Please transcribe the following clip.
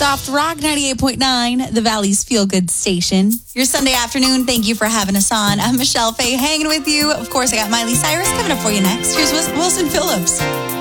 Soft Rock 98.9, the Valley's feel-good station. Your Sunday afternoon, thank you for having us on. I'm Michelle Faye hanging with you. Of course, I got Miley Cyrus coming up for you next. Here's Wilson Phillips.